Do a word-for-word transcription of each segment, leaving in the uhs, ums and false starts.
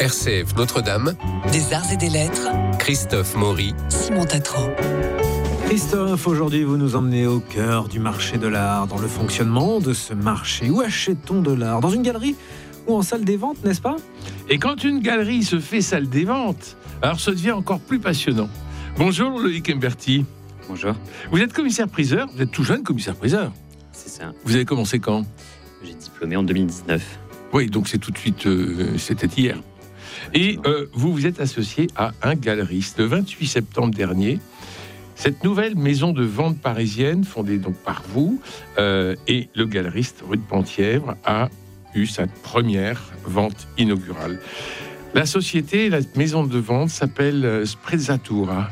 R C F Notre-Dame, des arts et des lettres, Christophe Maury, Simon Tatro. Christophe, aujourd'hui vous nous emmenez au cœur du marché de l'art, dans le fonctionnement de ce marché. Où achète-t-on de l'art ? Dans une galerie ou en salle des ventes, n'est-ce pas ? Et quand une galerie se fait salle des ventes, alors ça devient encore plus passionnant. Bonjour Loïc Emberti. Bonjour. Vous êtes commissaire-priseur, vous êtes tout jeune commissaire-priseur. C'est ça. Vous avez commencé quand ? J'ai diplômé en deux mille dix-neuf. Oui, donc c'est tout de suite, euh, c'était hier. Et euh, vous vous êtes associé à un galeriste. Le vingt-huit septembre dernier, cette nouvelle maison de vente parisienne, fondée donc par vous, euh, et le galeriste rue de Penthièvre, a eu sa première vente inaugurale. La société, la maison de vente s'appelle euh, Sprezzatura.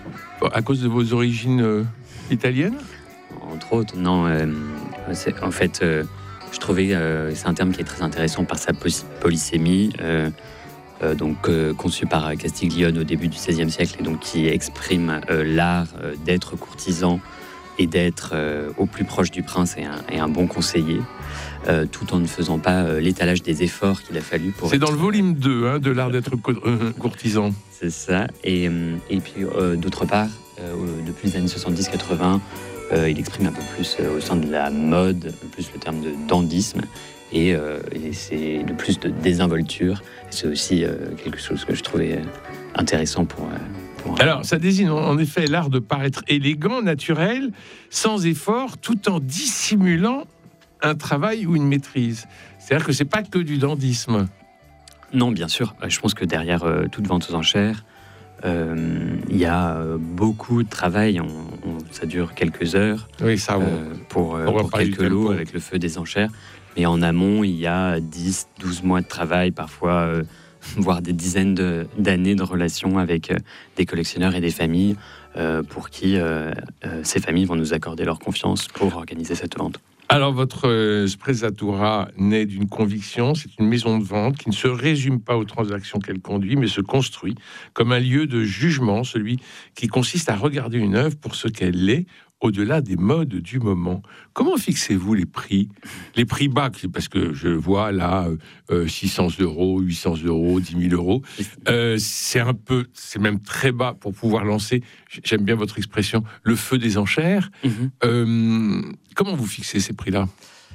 À cause de vos origines euh, italiennes ? Entre autres, non. Euh, c'est, en fait, euh, je trouvais euh, c'est un terme qui est très intéressant par sa poly- polysémie. Euh, Euh, donc euh, conçu par Castiglione au début du seizième siècle et donc qui exprime euh, l'art euh, d'être courtisan et d'être euh, au plus proche du prince et un, et un bon conseiller, euh, tout en ne faisant pas euh, l'étalage des efforts qu'il a fallu pour... C'est être... dans le volume deux hein, de l'art d'être co- euh, courtisan. C'est ça. Et, et puis euh, d'autre part, euh, depuis les années soixante-dix quatre-vingts, euh, il exprime un peu plus euh, au sein de la mode, plus le terme de dandisme. Et, euh, et c'est le plus de désinvolture. C'est aussi euh, quelque chose que je trouvais intéressant pour... Euh, pour Alors, ça désigne en effet l'art de paraître élégant, naturel, sans effort, tout en dissimulant un travail ou une maîtrise. C'est-à-dire que c'est pas que du dandisme. Non, bien sûr. Je pense que derrière euh, toute vente aux enchères, euh, il y a euh, beaucoup de travail. On, on, ça dure quelques heures. Oui, ça va. Euh, pour, euh, On va pour parler quelques du lots tempo. avec le feu des enchères. Mais en amont, il y a dix, douze mois de travail, parfois, euh, voire des dizaines de, d'années de relations avec euh, des collectionneurs et des familles euh, pour qui euh, euh, ces familles vont nous accorder leur confiance pour organiser cette vente. Alors, votre euh, Sprezzatura naît d'une conviction. C'est une maison de vente qui ne se résume pas aux transactions qu'elle conduit, mais se construit comme un lieu de jugement, celui qui consiste à regarder une œuvre pour ce qu'elle est, au-delà des modes du moment. Comment fixez-vous les prix ? Les prix bas, parce que je vois là euh, six cents euros, huit cents euros, dix mille euros. Euh, c'est un peu, c'est même très bas pour pouvoir lancer, j'aime bien votre expression, le feu des enchères. Mmh. Euh, comment vous fixez ces prix-là ?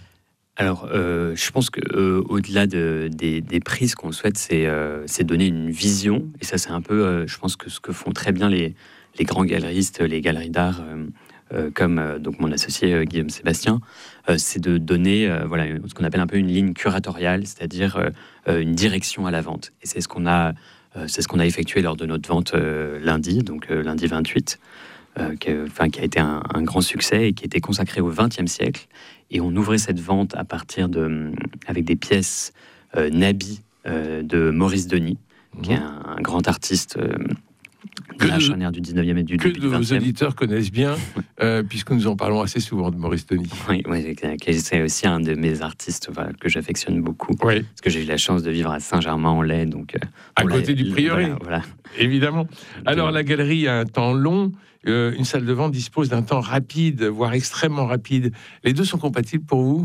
Alors, euh, je pense que euh, au-delà de, des, des prix, ce qu'on souhaite, c'est, euh, c'est donner une vision. Et ça, c'est un peu, euh, je pense que ce que font très bien les, les grands galeristes, les galeries d'art, euh, euh, comme euh, donc mon associé euh, Guillaume Sébastien, euh, c'est de donner, euh, voilà, ce qu'on appelle un peu une ligne curatoriale, c'est-à-dire euh, une direction à la vente. Et c'est ce qu'on a, euh, c'est ce qu'on a effectué lors de notre vente euh, lundi, donc euh, lundi vingt-huit. Euh, qui, enfin, qui a été un, un grand succès et qui était consacré au vingtième siècle. Et on ouvrait cette vente à partir de, avec des pièces euh, Nabi euh, de Maurice Denis, mmh. qui est un, un grand artiste euh, de la charnière du dix-neuvième et du début du vingtième. Que vos auditeurs connaissent bien, euh, puisque nous en parlons assez souvent de Maurice Denis. Oui, oui, c'est aussi un de mes artistes voilà, que j'affectionne beaucoup. Oui. Parce que j'ai eu la chance de vivre à Saint-Germain-en-Laye. Donc, euh, à côté la, du prieuré, voilà, voilà. Évidemment. Alors, la galerie a un temps long. Euh, une salle de vente dispose d'un temps rapide, voire extrêmement rapide. Les deux sont compatibles pour vous ?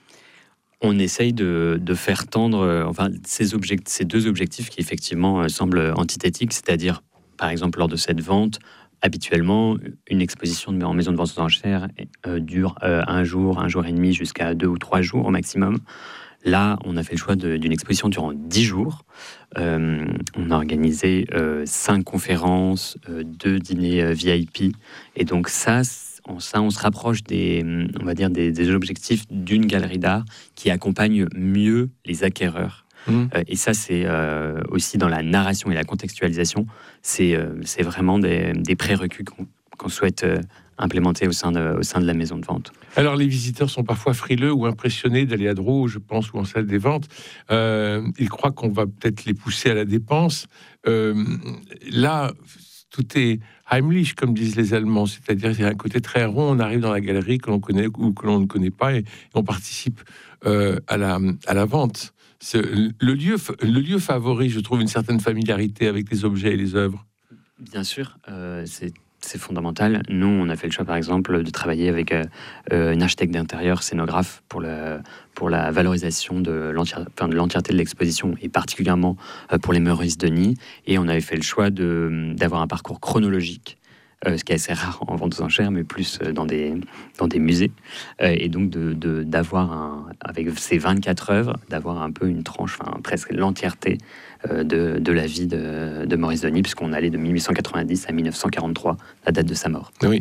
On essaye de, de faire tendre euh, enfin, ces, object- ces deux objectifs qui effectivement euh, semblent antithétiques, c'est-à-dire, par exemple, lors de cette vente, habituellement, une exposition en maison de vente aux enchères euh, dure euh, un jour, un jour et demi, jusqu'à deux ou trois jours au maximum. Là, on a fait le choix de, d'une exposition durant dix jours. Euh, on a organisé euh, cinq conférences, euh, deux dîners euh, V I P. Et donc ça, on, ça, on se rapproche des, on va dire des, des objectifs d'une galerie d'art qui accompagne mieux les acquéreurs. Mmh. Euh, et ça, c'est euh, aussi dans la narration et la contextualisation. C'est, euh, c'est vraiment des, des prérequis qu'on, qu'on souhaite euh, implémenter au sein, de, au sein de la maison de vente. Alors, les visiteurs sont parfois frileux ou impressionnés d'aller à Drouot, je pense, ou en salle des ventes. Euh, ils croient qu'on va peut-être les pousser à la dépense. Euh, là, tout est Heimlich, comme disent les Allemands, c'est-à-dire qu'il y a un côté très rond. On arrive dans la galerie que l'on connaît ou que l'on ne connaît pas et on participe euh, à, la, à la vente. C'est le lieu, le lieu favori, je trouve, une certaine familiarité avec les objets et les œuvres. Bien sûr, euh, c'est c'est fondamental. Nous, on a fait le choix, par exemple, de travailler avec euh, euh, une architecte d'intérieur, scénographe, pour, le, pour la valorisation de, l'entière, enfin, de l'entièreté de l'exposition, et particulièrement euh, pour les Maurice Denis. Et on avait fait le choix de, d'avoir un parcours chronologique, euh, ce qui est assez rare en vente aux enchères, mais plus euh, dans, des, dans des musées. Euh, et donc, de, de, d'avoir, un, avec ces vingt-quatre œuvres, d'avoir un peu une tranche, enfin, presque l'entièreté De, de la vie de, de Maurice Denis, puisqu'on allait de mille huit cent quatre-vingt-dix à mille neuf cent quarante-trois, la date de sa mort. Oui.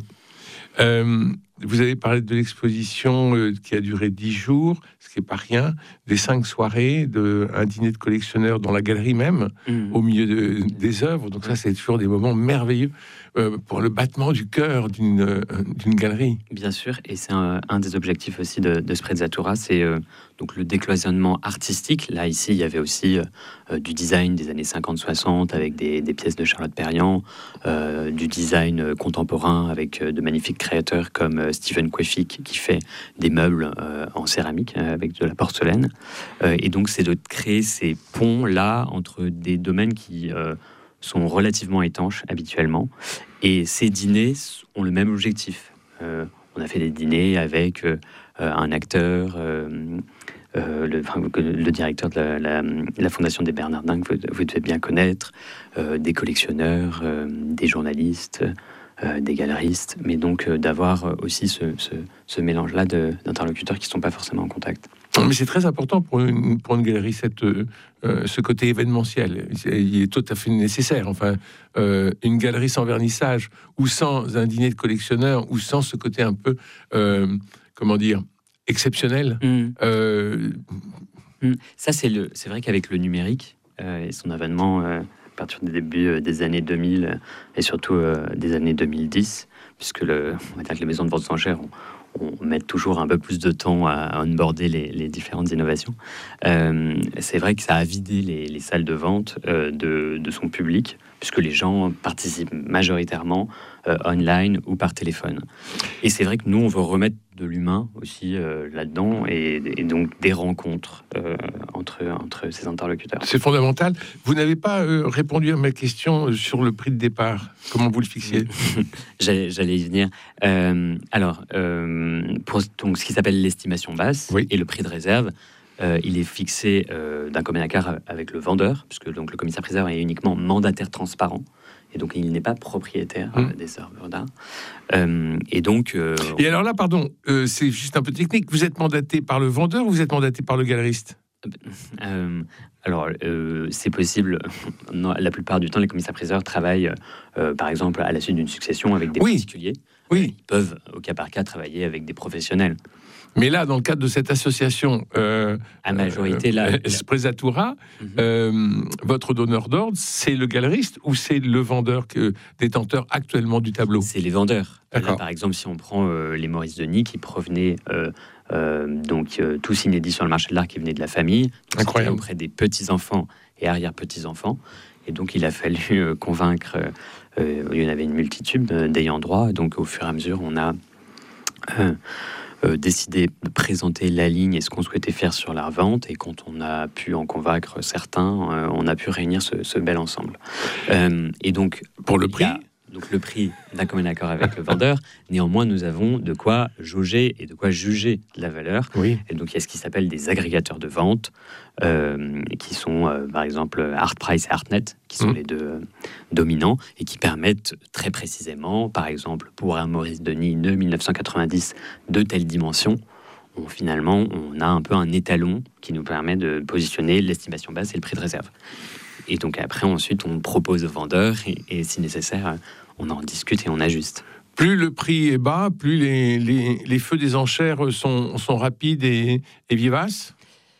Euh, vous avez parlé de l'exposition euh, qui a duré dix jours, ce qui n'est pas rien, des cinq soirées, de, un dîner de collectionneurs dans la galerie même, mmh. au milieu de, des œuvres. Donc ça, c'est toujours des moments merveilleux euh, pour le battement du cœur d'une, euh, d'une galerie. Bien sûr, et c'est un, un des objectifs aussi de, de Sprezzatura, c'est euh, donc le décloisonnement artistique. Là, ici, il y avait aussi euh, du design des années cinquante soixante avec des, des pièces de Charlotte Perriand, euh, du design contemporain avec euh, de magnifiques créateurs comme euh, Stephen Kwefik qui fait des meubles euh, en céramique euh, avec de la porcelaine. Euh, et donc, c'est de créer ces ponts-là entre des domaines qui euh, sont relativement étanches habituellement. Et ces dîners ont le même objectif. Euh, on a fait des dîners avec euh, un acteur... Euh, Euh, le, le directeur de la, la, la Fondation des Bernardins, que vous, vous devez bien connaître, euh, des collectionneurs, euh, des journalistes, euh, des galeristes, mais donc euh, d'avoir aussi ce, ce, ce mélange-là de, d'interlocuteurs qui ne sont pas forcément en contact. Mais c'est très important pour une, pour une galerie, cette, euh, ce côté événementiel. Il est tout à fait nécessaire. Enfin, euh, une galerie sans vernissage, ou sans un dîner de collectionneurs, ou sans ce côté un peu, euh, comment dire, exceptionnel. Mmh. Euh... Mmh. Ça, c'est, le, c'est vrai qu'avec le numérique euh, et son avènement euh, à partir du début euh, des années deux mille euh, et surtout euh, des années deux mille dix, puisque le, on va dire que les maisons de vente aux enchères on, on met toujours un peu plus de temps à onboarder les, les différentes innovations. Euh, c'est vrai que ça a vidé les, les salles de vente euh, de, de son public, puisque les gens participent majoritairement euh, online ou par téléphone. Et c'est vrai que nous, on veut remettre de l'humain aussi euh, là-dedans, et, et donc des rencontres euh, entre, entre ces interlocuteurs. C'est fondamental. Vous n'avez pas euh, répondu à ma question sur le prix de départ. Comment vous le fixiez? j'allais, j'allais y venir. Euh, alors, euh, pour donc, ce qui s'appelle l'estimation basse, oui, et le prix de réserve, Euh, il est fixé euh, d'un commun accord avec le vendeur, puisque donc, le commissaire-priseur est uniquement mandataire transparent, et donc il n'est pas propriétaire mmh. euh, des œuvres d'art. Euh, et donc... Euh, et alors là, pardon, euh, c'est juste un peu technique, vous êtes mandaté par le vendeur ou vous êtes mandaté par le galeriste? euh, Alors, euh, c'est possible. Non, la plupart du temps, les commissaires-priseurs travaillent, euh, par exemple, à la suite d'une succession avec des oui. particuliers. Oui. Ils peuvent, au cas par cas, travailler avec des professionnels. Mais là, dans le cadre de cette association, euh, à majorité, là, euh, Sprezzatura, mm-hmm. euh, votre donneur d'ordre, c'est le galeriste ou c'est le vendeur que, détenteur actuellement du tableau? C'est les vendeurs. Là, par exemple, si on prend euh, les Maurice Denis qui provenaient euh, euh, donc euh, tous inédits sur le marché de l'art, qui venaient de la famille, incroyable, auprès des petits enfants et arrière petits enfants. Et donc, il a fallu euh, convaincre. Euh, il y en avait une multitude euh, d'ayants droit. Donc, au fur et à mesure, on a euh, Euh, décidé de présenter la ligne et ce qu'on souhaitait faire sur la vente, et quand on a pu en convaincre certains, euh, on a pu réunir ce, ce bel ensemble. Euh, et donc, pour le prix, donc le prix d'un commun accord avec le vendeur. Néanmoins, nous avons de quoi jauger et de quoi juger de la valeur. Oui. Et donc, il y a ce qui s'appelle des agrégateurs de vente, euh, qui sont, euh, par exemple, Artprice et Artnet, qui sont mmh. les deux euh, dominants, et qui permettent très précisément, par exemple, pour un Maurice Denis de mille neuf cent quatre-vingt-dix de telle dimension, on, finalement, on a un peu un étalon qui nous permet de positionner l'estimation basse et le prix de réserve. Et donc après, ensuite, on propose au vendeur, et, et si nécessaire, on en discute et on ajuste. Plus le prix est bas, plus les, les, les feux des enchères sont, sont rapides et, et vivaces.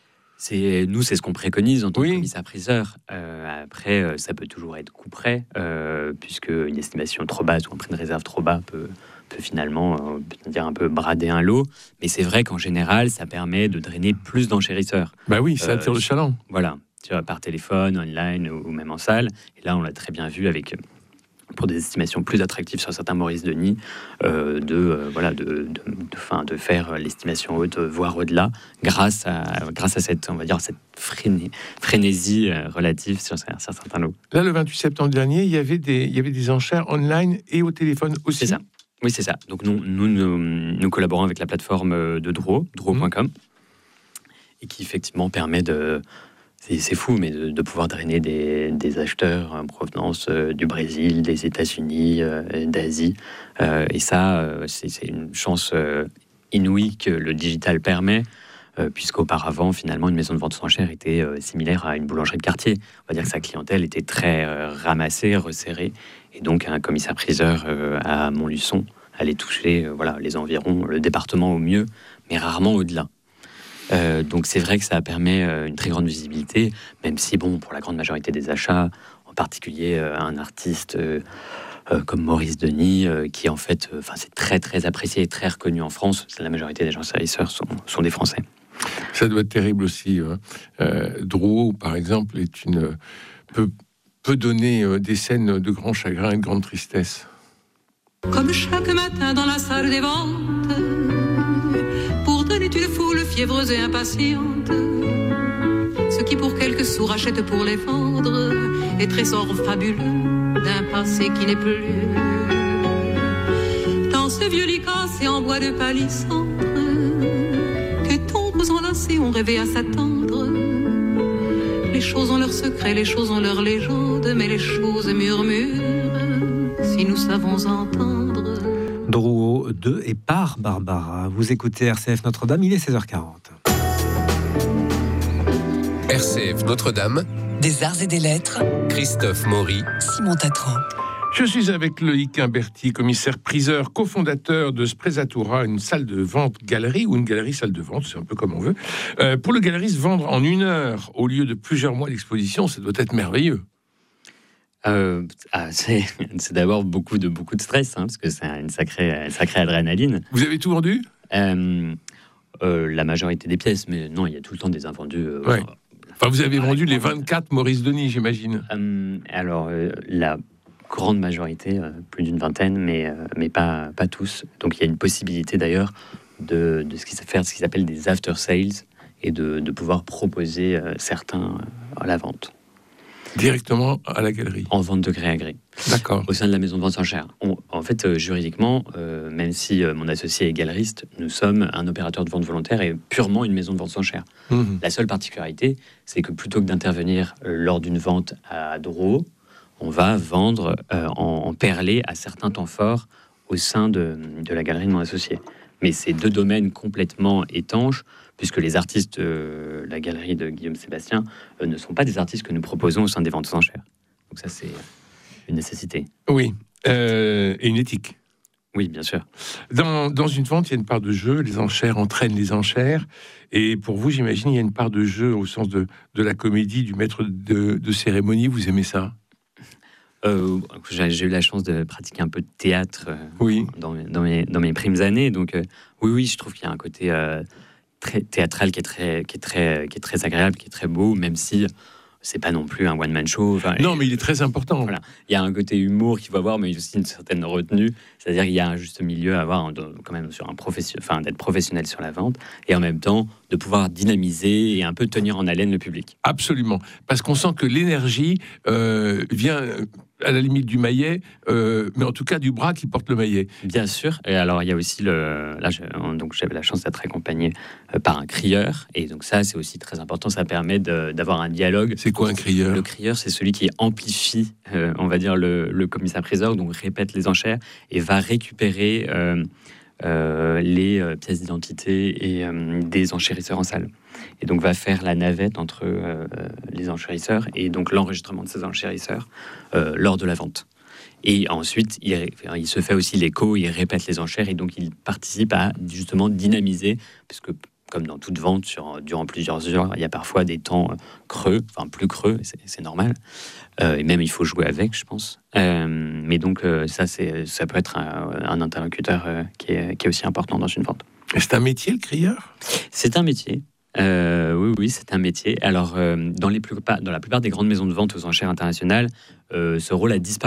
C'est, nous, c'est ce qu'on préconise en tant oui. que commissaire-priseur. Euh, après, ça peut toujours être coup près, euh, puisque une estimation trop basse ou un prix de réserve trop bas peut, peut finalement euh, peut dire un peu brader un lot. Mais c'est vrai qu'en général, ça permet de drainer plus d'enchérisseurs. Bah oui, ça attire euh, le chaland. Voilà, par téléphone, online ou même en salle. Et là, on l'a très bien vu avec, pour des estimations plus attractives sur certains Maurice Denis, euh, de, euh, voilà, de, de, de, fin, de faire l'estimation haute, voire au-delà, grâce à, grâce à cette, on va dire, cette fréné, frénésie euh, relative sur, sur certains lots. Là, le vingt-huit septembre dernier, il y avait des, il y avait des enchères online et au téléphone aussi. C'est ça. Oui, c'est ça. Donc nous, nous, nous, nous collaborons avec la plateforme de Drouot, drouot point com, mmh. et qui effectivement permet de... C'est, c'est fou, mais de, de pouvoir drainer des, des acheteurs en provenance euh, du Brésil, des États-Unis, euh, d'Asie. Euh, et ça, euh, c'est, c'est une chance euh, inouïe que le digital permet, euh, puisqu'auparavant, finalement, une maison de vente aux enchères était euh, similaire à une boulangerie de quartier. On va dire que sa clientèle était très euh, ramassée, resserrée. Et donc, un commissaire-priseur euh, à Montluçon allait toucher euh, voilà, les environs, le département au mieux, mais rarement au-delà. Euh, donc c'est vrai que ça permet euh, une très grande visibilité, même si bon, pour la grande majorité des achats, en particulier euh, un artiste euh, euh, comme Maurice Denis, euh, qui en fait, enfin euh, c'est très très apprécié et très reconnu en France. La majorité des gens salisseurs sont, sont des Français. Ça doit être terrible aussi. Hein. Euh, Drouot, par exemple, est une peut, peut donner euh, des scènes de grand chagrin et de grande tristesse. Comme chaque matin dans la salle des ventes, une foule fiévreuse et impatiente, ceux qui pour quelques sous rachètent pour les vendre, les trésors fabuleux d'un passé qui n'est plus. Dans ce vieux lit cassé en bois de palissandre, que tombes enlacées ont rêvé à s'attendre. Les choses ont leurs secrets, les choses ont leurs légendes, mais les choses murmurent si nous savons entendre. Drouot de et par Barbara. Vous écoutez R C F Notre-Dame, il est seize heures quarante. R C F Notre-Dame, des arts et des lettres, Christophe Maury, Simon Tatran. Je suis avec Loïc Imberti, commissaire-priseur, cofondateur de Sprezzatura, une salle de vente-galerie, ou une galerie-salle de vente, c'est un peu comme on veut. Euh, pour le galeriste, vendre en une heure, au lieu de plusieurs mois d'exposition, ça doit être merveilleux. Euh, ah, c'est, c'est d'abord beaucoup de, beaucoup de stress, hein, parce que c'est une sacrée, une sacrée adrénaline. Vous avez tout vendu ? euh, euh, La majorité des pièces, mais non, il y a tout le temps des invendus. Euh, ouais. Enfin, vous avez vendu les vingt-quatre Maurice Denis, j'imagine. euh, Alors, euh, la grande majorité, euh, plus d'une vingtaine, mais, euh, mais pas, pas tous. Donc, il y a une possibilité d'ailleurs de, de ce qui faire ce qui s'appelle des after sales et de, de pouvoir proposer euh, certains euh, à la vente. Directement à la galerie. En vente de gré à gré. D'accord. Au sein de la maison de vente aux enchères. On, en fait, euh, juridiquement, euh, même si euh, mon associé est galeriste, nous sommes un opérateur de vente volontaire et purement une maison de vente aux enchères. Mmh. La seule particularité, c'est que plutôt que d'intervenir euh, lors d'une vente à Drouot, on va vendre euh, en, en perlé à certains temps forts au sein de, de la galerie de mon associé. Mais c'est deux domaines complètement étanches, puisque les artistes de euh, la galerie de Guillaume Sébastien euh, ne sont pas des artistes que nous proposons au sein des ventes aux enchères. Donc ça, c'est une nécessité. Oui, euh, et une éthique. Oui, bien sûr. Dans, dans une vente, il y a une part de jeu, les enchères entraînent les enchères, et pour vous, j'imagine, il y a une part de jeu au sens de, de la comédie, du maître de, de cérémonie. Vous aimez ça ? Euh, j'ai, j'ai eu la chance de pratiquer un peu de théâtre euh, oui. dans, mes, dans, mes, dans mes primes années, donc euh, oui, oui, je trouve qu'il y a un côté euh, très théâtral qui est très, qui est très, qui est très agréable, qui est très beau, même si c'est pas non plus un one-man show. Enfin, non, mais il est très important. Voilà. Il y a un côté humour qu'il faut avoir, mais aussi une certaine retenue. C'est-à-dire qu'il y a un juste milieu à avoir, quand même, sur un profession... enfin, d'être professionnel sur la vente, et en même temps, de pouvoir dynamiser et un peu tenir en haleine le public. Absolument. Parce qu'on sent que l'énergie euh, vient à la limite du maillet, euh, mais en tout cas du bras qui porte le maillet. Bien sûr. Et alors, il y a aussi le... Là, je... donc, j'avais la chance d'être accompagné par un crieur. Et donc, ça, c'est aussi très important. Ça permet de... d'avoir un dialogue. C'est quoi un crieur ? Le crieur, c'est celui qui amplifie, euh, on va dire, le, le commissaire-priseur, donc répète les enchères et va récupérer euh, euh, les euh, pièces d'identité et euh, des enchérisseurs en salle. Et donc, va faire la navette entre euh, les enchérisseurs et donc l'enregistrement de ces enchérisseurs euh, lors de la vente. Et ensuite, il, il se fait aussi l'écho, il répète les enchères et donc il participe à justement dynamiser, parce que comme dans toute vente, sur, durant plusieurs heures, il y a parfois des temps creux, enfin plus creux, c'est, c'est normal. Euh, et même, il faut jouer avec, je pense. Euh, mais donc, euh, ça, c'est, ça peut être un, un interlocuteur euh, qui, est, qui est aussi important dans une vente. Et c'est un métier, le crieur ? C'est un métier. Euh, oui, oui, c'est un métier. Alors, euh, dans, les plus, dans la plupart des grandes maisons de vente aux enchères internationales, euh, ce rôle a disparu.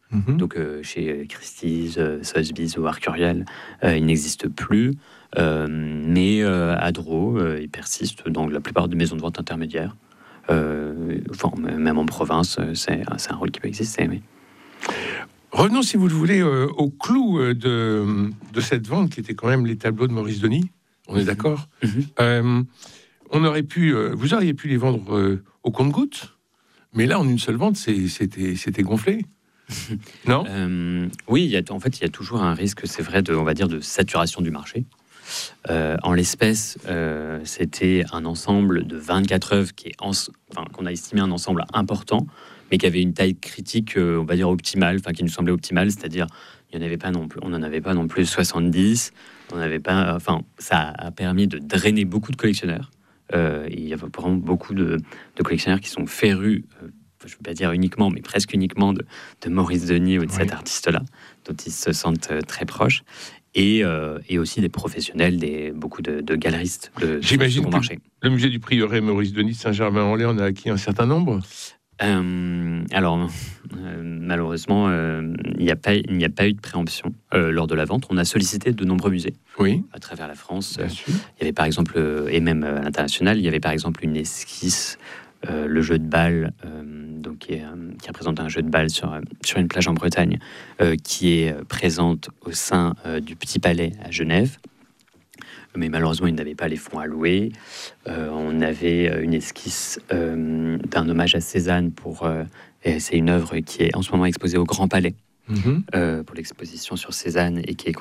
Mhm. Donc euh, chez Christie's, euh, Sotheby's ou Arcurial, euh, il n'existe plus. Euh, mais euh, à Dreux, euh, il persiste dans la plupart des maisons de vente intermédiaires. Euh, enfin, même en province, c'est, c'est un rôle qui peut exister. Mais... Revenons, si vous le voulez, euh, au clou euh, de, de cette vente, qui était quand même les tableaux de Maurice Denis. On est d'accord. Mhm. Euh, on aurait pu, euh, vous auriez pu les vendre euh, au compte-gouttes, mais là, en une seule vente, c'est, c'était, c'était gonflé. Non euh, Oui, il y a, en fait, il y a toujours un risque, c'est vrai, de, on va dire, de saturation du marché. Euh, en l'espèce, euh, c'était un ensemble de vingt-quatre œuvres qui est en, enfin, qu'on a estimé un ensemble important, mais qui avait une taille critique, euh, on va dire optimale, enfin qui nous semblait optimale, c'est-à-dire il y en avait pas non plus, on n'en avait pas non plus soixante-dix, on n'avait pas, enfin ça a permis de drainer beaucoup de collectionneurs. Euh, il y a vraiment beaucoup de, de collectionneurs qui sont férus, euh, je ne veux pas dire uniquement, mais presque uniquement de, de Maurice Denis ou de oui. cet artiste-là, dont ils se sentent euh, très proches. Et, euh, et aussi des professionnels, des, beaucoup de, de galeristes de J'imagine que marché. Le musée du Prieuré Maurice Denis de Saint-Germain-en-Laye en a acquis un certain nombre. Euh, alors, euh, malheureusement, euh, il n'y a pas, il n'y a pas eu de préemption euh, lors de la vente. On a sollicité de nombreux musées oui. à travers la France. Bien Euh, sûr. il y avait par exemple, euh, et même à l'international, il y avait par exemple une esquisse, euh, le jeu de balle, euh, donc qui, est, euh, qui représente un jeu de balle sur, euh, sur une plage en Bretagne, euh, qui est euh, présente au sein euh, du Petit Palais à Genève. Mais malheureusement, ils n'avaient pas les fonds alloués. Euh, on avait une esquisse euh, d'un hommage à Cézanne pour. Euh, et c'est une œuvre qui est en ce moment exposée au Grand Palais Mm-hmm. euh, pour l'exposition sur Cézanne et qui est